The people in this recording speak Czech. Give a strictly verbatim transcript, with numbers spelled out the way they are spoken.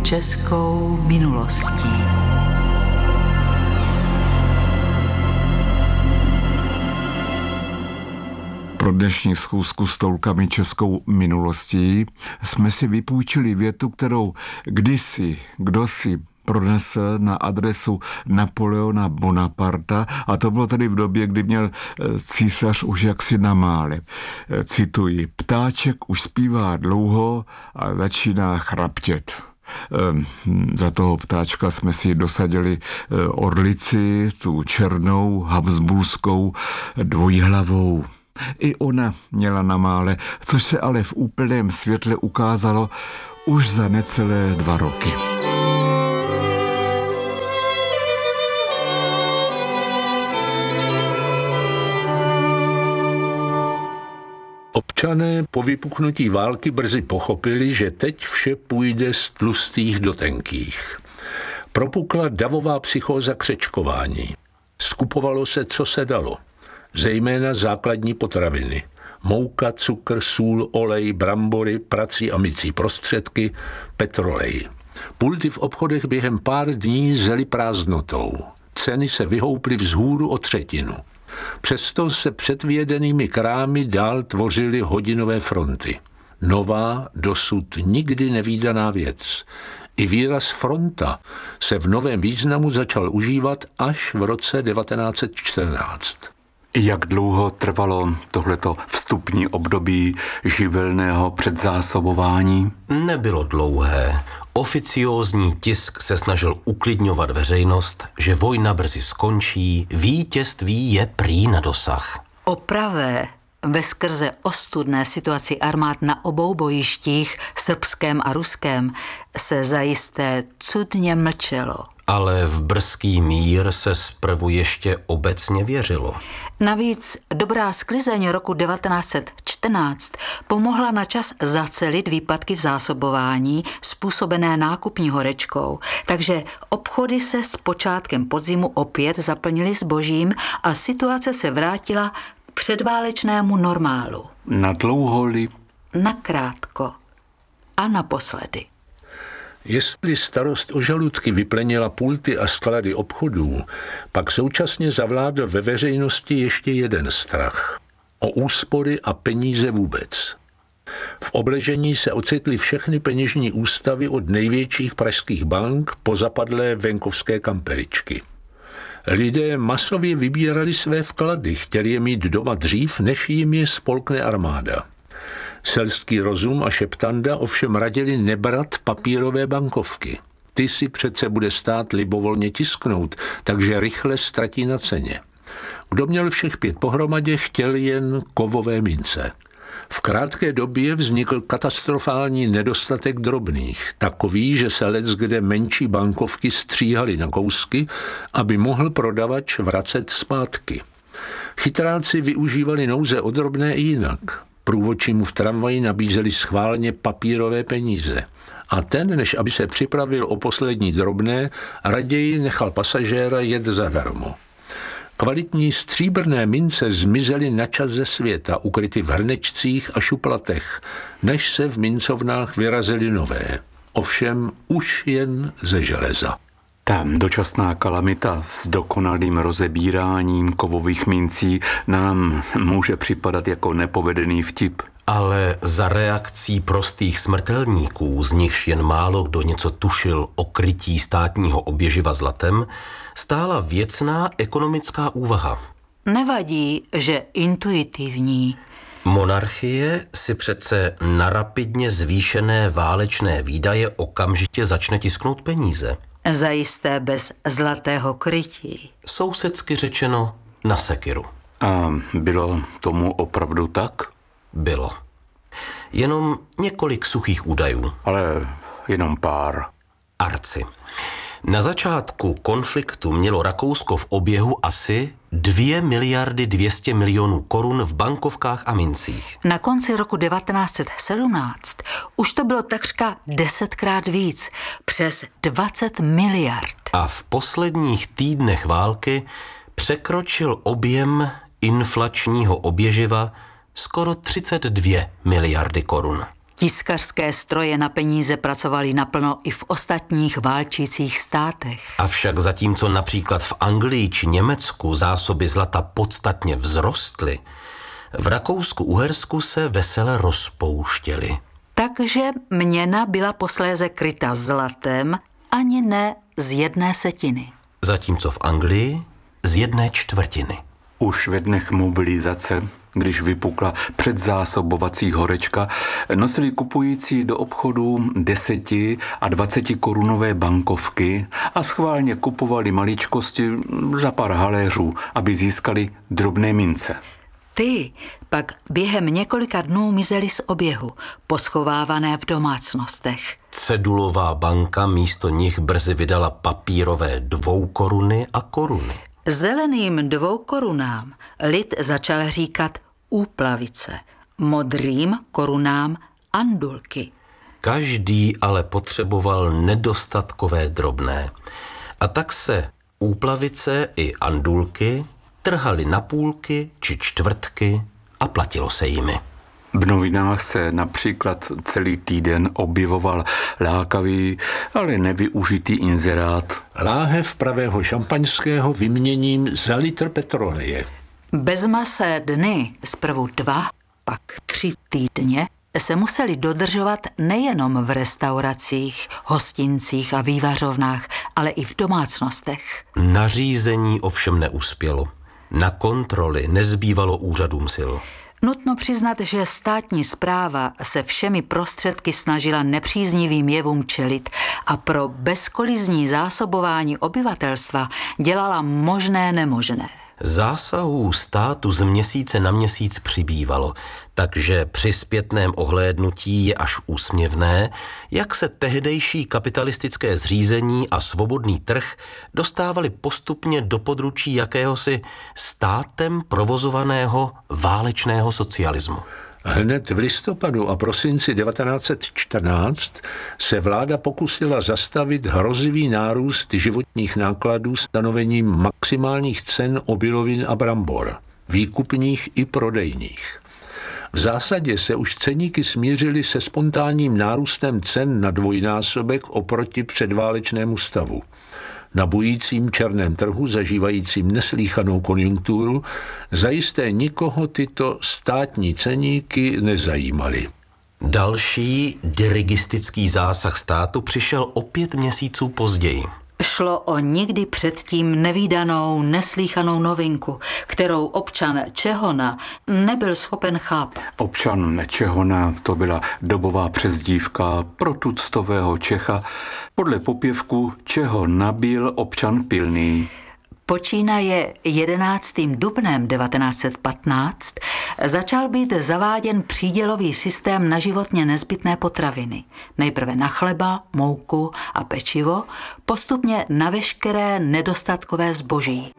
českou minulostí. Pro dnešní schůzku s toulkami českou minulostí jsme si vypůjčili větu, kterou kdysi, kdosi pronesl na adresu Napoleona Bonaparta, a to bylo tedy v době, kdy měl císař už jaksi na mále. Cituji: ptáček už zpívá dlouho a začíná chraptět. Za toho ptáčka jsme si dosadili orlici, tu černou, habsburskou, dvojhlavou. I ona měla na mále, což se ale v úplném světle ukázalo už za necelé dva roky. Občané po vypuknutí války brzy pochopili, že teď vše půjde z tlustých do tenkých. Propukla davová psychóza křečkování. Skupovalo se, co se dalo. Zejména základní potraviny. Mouka, cukr, sůl, olej, brambory, prací a mycí prostředky, petrolej. Pulty v obchodech během pár dní zely prázdnotou. Ceny se vyhouply vzhůru o třetinu. Přesto se před vyjedenými krámy dál tvořily hodinové fronty. Nová, dosud nikdy nevídaná věc. I výraz fronta se v novém významu začal užívat až v roce devatenáct set čtrnáct. Jak dlouho trvalo tohleto vstupní období živelného předzásobování? Nebylo dlouhé. Oficiózní tisk se snažil uklidňovat veřejnost, že vojna brzy skončí, vítězství je prý na dosah. O pravé, veskrze ostudné situaci armád na obou bojištích, srbském a ruském, se zajisté cudně mlčelo. Ale v brzký mír se zprvu ještě obecně věřilo. Navíc dobrá sklizeň roku devatenáct set čtrnáct pomohla na čas zacelit výpadky v zásobování způsobené nákupní horečkou, takže obchody se s počátkem podzimu opět zaplnily zbožím a situace se vrátila k předválečnému normálu. Na dlouho-li? Nakrátko a naposledy. Jestli starost o žaludky vyplenila pulty a sklady obchodů, pak současně zavládl ve veřejnosti ještě jeden strach. O úspory a peníze vůbec. V obležení se ocitly všechny peněžní ústavy od největších pražských bank po zapadlé venkovské kampeličky. Lidé masově vybírali své vklady, chtěli je mít doma dřív, než jim je spolkne armáda. Selský rozum a šeptanda ovšem radili nebrat papírové bankovky. Ty si přece bude stát libovolně tisknout, takže rychle ztratí na ceně. Kdo měl všech pět pohromadě, chtěl jen kovové mince. V krátké době vznikl katastrofální nedostatek drobných, takový, že se leckde menší bankovky stříhaly na kousky, aby mohl prodavač vracet zpátky. Chytráci využívali nouze o drobné i jinak. Průvodčímu v tramvaji nabízeli schválně papírové peníze. A ten, než aby se připravil o poslední drobné, raději nechal pasažéra jet zadarmo. Kvalitní stříbrné mince zmizely načas ze světa, ukryty v hrnečcích a šuplatech, než se v mincovnách vyrazily nové. Ovšem už jen ze železa. Ta dočasná kalamita s dokonalým rozebíráním kovových mincí nám může připadat jako nepovedený vtip. Ale za reakcí prostých smrtelníků, z nichž jen málo kdo něco tušil o krytí státního oběživa zlatem, stála věcná ekonomická úvaha. Nevadí, že intuitivní. Monarchie si přece na rapidně zvýšené válečné výdaje okamžitě začne tisknout peníze. Zajisté bez zlatého krytí. Sousedsky řečeno na sekiru. A bylo tomu opravdu tak? Bylo. Jenom několik suchých údajů. Ale jenom pár. Arci. Na začátku konfliktu mělo Rakousko v oběhu asi dvě miliardy dvě stě milionů korun v bankovkách a mincích. Na konci roku devatenáct set sedmnáct už to bylo takřka desetkrát víc, přes dvacet miliard. A v posledních týdnech války překročil objem inflačního oběživa skoro třicet dvě miliardy korun. Tiskařské stroje na peníze pracovaly naplno i v ostatních válčících státech. Avšak zatímco například v Anglii či Německu zásoby zlata podstatně vzrostly, v Rakousku-Uhersku se vesele rozpouštěly. Takže měna byla posléze kryta zlatem ani ne z jedné setiny. Zatímco v Anglii z jedné čtvrtiny. Už ve dnech mobilizace, když vypukla předzásobovací horečka, nosili kupující do obchodu deseti a dvaceti korunové bankovky a schválně kupovali maličkosti za pár haléřů, aby získali drobné mince. Ty pak během několika dnů mizely z oběhu, poschovávané v domácnostech. Cedulová banka místo nich brzy vydala papírové dvoukoruny a koruny. Zeleným dvoukorunám lid začal říkat úplavice, modrým korunám andulky. Každý ale potřeboval nedostatkové drobné. A tak se úplavice i andulky trhaly na půlky či čtvrtky a platilo se jimi. V novinách se například celý týden objevoval lákavý, ale nevyužitý inzerát. Láhev pravého šampaňského vyměním za litr petroleje. Bezmasé dny, zprvu dva, pak tři týdně, se museli dodržovat nejenom v restauracích, hostincích a vývařovnách, ale i v domácnostech. Nařízení ovšem neuspělo. Na kontroly nezbývalo úřadům sil. Nutno přiznat, že státní správa se všemi prostředky snažila nepříznivým jevům čelit a pro bezkolizní zásobování obyvatelstva dělala možné nemožné. Zásahů státu z měsíce na měsíc přibývalo, takže při zpětném ohlédnutí je až úsměvné, jak se tehdejší kapitalistické zřízení a svobodný trh dostávali postupně do područí jakéhosi státem provozovaného válečného socialismu. Hned v listopadu a prosinci devatenáct set čtrnáct se vláda pokusila zastavit hrozivý nárůst životních nákladů stanovením maximálních cen obilovin a brambor, výkupních i prodejních. V zásadě se už ceníky smířily se spontánním nárůstem cen na dvojnásobek oproti předválečnému stavu. Na bujícím černém trhu, zažívajícím neslýchanou konjunkturu, zajisté nikoho tyto státní ceníky nezajímaly. Další dirigistický zásah státu přišel o pět měsíců později. Šlo o nikdy předtím nevídanou, neslýchanou novinku, kterou občan Čehona nebyl schopen chápat. Občan Čehona, to byla dobová přezdívka pro tuctového Čecha. Podle popěvku, čeho nabil občan pilný. Počínaje jedenáctým dubnem devatenáct set patnáct začal být zaváděn přídělový systém na životně nezbytné potraviny. Nejprve na chleba, mouku a pečivo, postupně na veškeré nedostatkové zboží.